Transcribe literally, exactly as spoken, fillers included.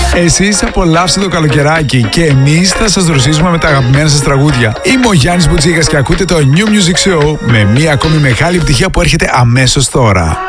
Εσείς απολαύστε το καλοκαιράκι και εμείς θα σας δροσίσουμε με τα αγαπημένα σας τραγούδια. Είμαι ο Γιάννης Μπουτζίγας και ακούτε το New Music Show με μία ακόμη μεγάλη επιτυχία που έρχεται αμέσως τώρα.